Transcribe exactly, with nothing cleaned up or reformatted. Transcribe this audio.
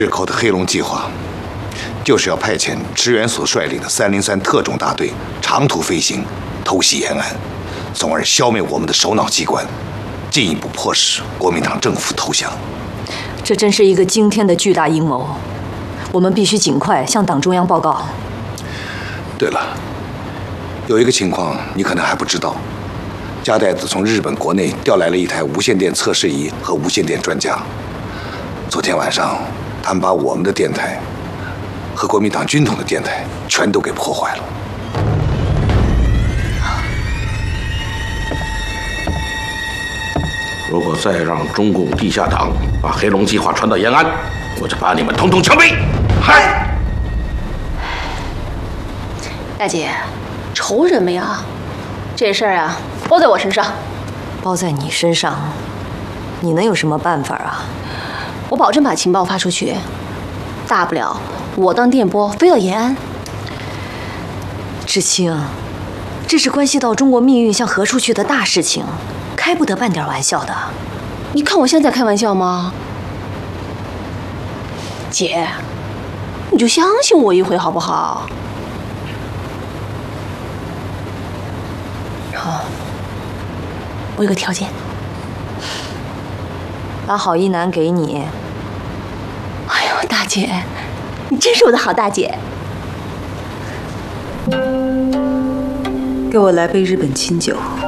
日寇的黑龙计划，就是要派遣支援所率领的三零三特种大队长途飞行，偷袭延安，从而消灭我们的首脑机关，进一步迫使国民党政府投降。 这真是一个惊天的巨大阴谋，我们必须尽快向党中央报告。 对了，有一个情况你可能还不知道，加代子从日本国内调来了一台无线电测试仪和无线电专家。昨天晚上，他们把我们的电台和国民党军统的电台全都给破坏了。 如果再让中共地下党把黑龙计划传到延安，我就把你们统统枪毙！嗨！ 大姐，愁什么呀？这事儿啊，包在我身上。 包在你身上，你能有什么办法啊？ 我保证把情报发出去，大不了我当电波飞到延安。 知青，这是关系到中国命运向何处去的大事情，开不得半点玩笑的。 你看我现在开玩笑吗？姐，你就相信我一回好不好？好，我有个条件， 把好一男给你。 哎呦，大姐，你真是我的好大姐。 给我来杯日本清酒。